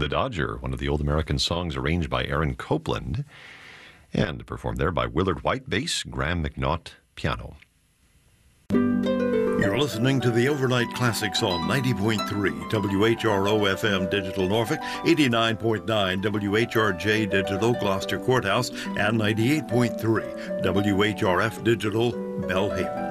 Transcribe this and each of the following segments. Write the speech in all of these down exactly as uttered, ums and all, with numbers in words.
The Dodger, one of the old American songs arranged by Aaron Copland and performed there by Willard White, bass, Graham McNaught, piano. You're listening to the Overnight Classics on ninety point three W H R O F M Digital Norfolk, eighty-nine point nine W H R J Digital Gloucester Courthouse, and ninety-eight point three W H R F Digital Belhaven.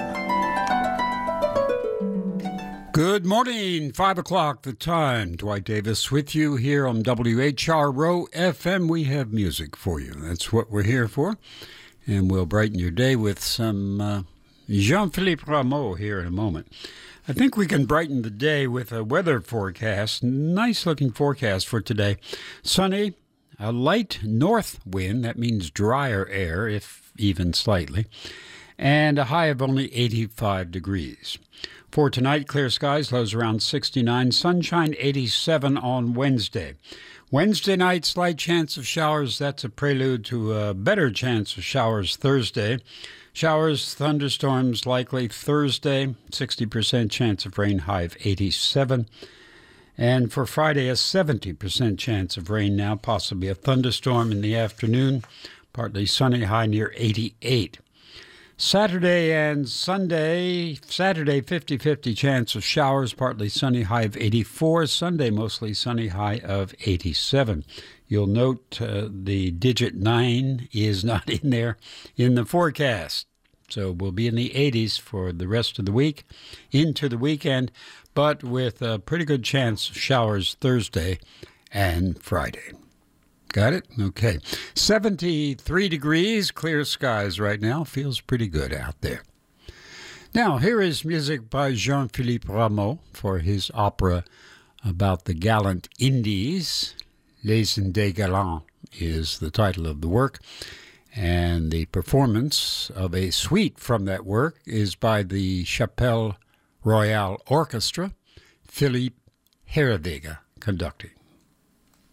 Good morning, five o'clock the time. Dwight Davis with you here on W H R O F M. We have music for you. That's what we're here for. And we'll brighten your day with some uh, Jean-Philippe Rameau here in a moment. I think we can brighten the day with a weather forecast. Nice looking forecast for today. Sunny, a light north wind. That means drier air, if even slightly. And a high of only eighty-five degrees. For tonight, clear skies, lows around sixty-nine, sunshine eighty-seven on Wednesday. Wednesday night, slight chance of showers. That's a prelude to a better chance of showers Thursday. Showers, thunderstorms likely Thursday, sixty percent chance of rain, high of eighty-seven. And for Friday, a seventy percent chance of rain now, possibly a thunderstorm in the afternoon, partly sunny, high near eighty-eight. Saturday and Sunday, Saturday fifty-fifty chance of showers, partly sunny, high of eighty-four. Sunday mostly sunny, high of eighty-seven. You'll note uh, the digit nine is not in there in the forecast. So we'll be in the eighties for the rest of the week, into the weekend, but with a pretty good chance of showers Thursday and Friday. Got it? Okay. seventy-three degrees, clear skies right now. Feels pretty good out there. Now, here is music by Jean-Philippe Rameau for his opera about the gallant Indies. Les Indes Galants is the title of the work. And the performance of a suite from that work is by the Chapelle Royale Orchestra, Philippe Herreweghe conducting.